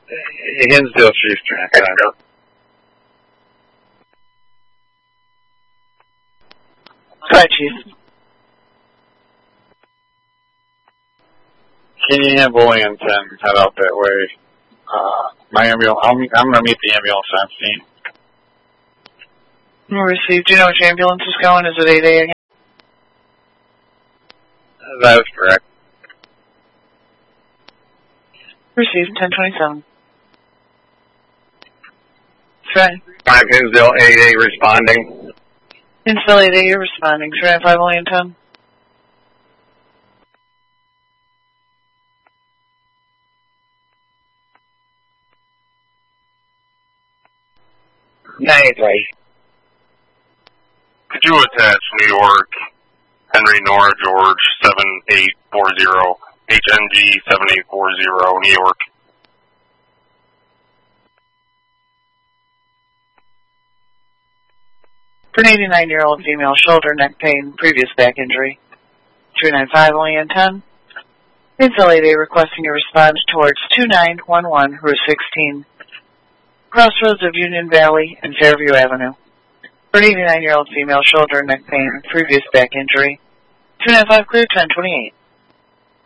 Hinsdale Chief, 295. Hi, Chief. Can you have Williams and head out that way? My ambulance, I'm going to meet the ambulance on scene. Received. Do you know which ambulance is going? Is it 8A again? That is correct. Received. 1027. Right. 5 Hinsdale 8A responding. Hinsdale 8A, you're responding. 395 William 10. Could you attach New York, Henry Nora George 7840, HNG 7840, New York? For an 89-year-old female, shoulder, neck pain, previous back injury. 395 William 10. Hinsdale 8A requesting a response towards 2911 Route 16. Crossroads of Union Valley and Fairview Avenue. For an 89-year-old female, shoulder, neck pain, previous back injury. 295 clear, 1028.